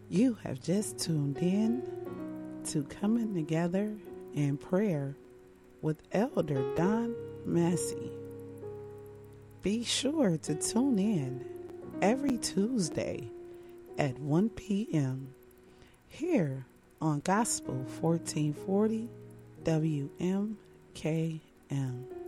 You have just tuned in to Coming Together in Prayer with Elder Don Massey. Be sure to tune in every Tuesday at 1 p.m. here on Gospel 1440 WMKM.